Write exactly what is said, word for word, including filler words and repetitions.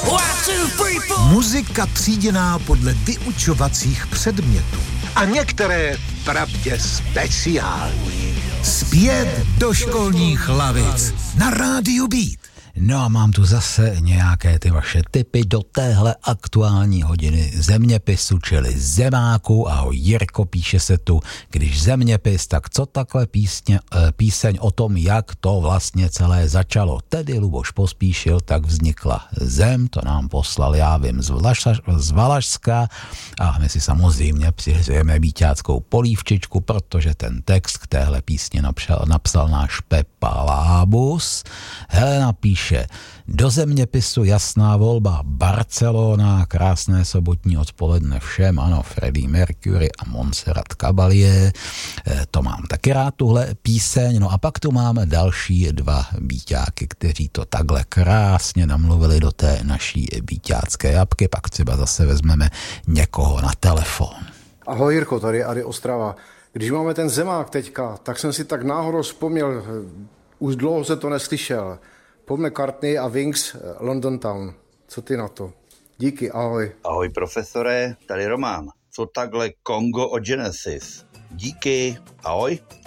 Muzika tříděná podle vyučovacích předmětů. A některé pravdě speciální. Zpět do školních lavic na rádiu Beat. No a mám tu zase nějaké ty vaše tipy do téhle aktuální hodiny zeměpisu, čili zemáku. Ahoj Jirko, píše se tu, když zeměpis, tak co takhle písně, píseň o tom, jak to vlastně celé začalo. Tedy Luboš Pospíšil, tak vznikla zem, to nám poslal, já vím, z, Vlaš, z Valašska a my si samozřejmě přihřejeme víťáckou polívčičku, protože ten text k téhle písně napsal, napsal náš Pepa Lábus. Helena píše, do zeměpisu jasná volba Barcelona, krásné sobotní odpoledne všem, ano, Freddie Mercury a Montserrat Caballé, to mám taky rád, tuhle píseň. No a pak tu máme další dva víťáky, kteří to takhle krásně namluvili do té naší víťácké jabky, pak třeba zase vezmeme někoho na telefon. Ahoj Jirko, tady Ady Ostrava. Když máme ten zemák teďka, tak jsem si tak náhodou vzpomněl, už dlouho se to neslyšel, Paul McCartney a Wings, London Town. Co ty na to? Díky, ahoj. Ahoj profesore, tady Roman. Co takhle Kongo o Genesis? Díky, ahoj.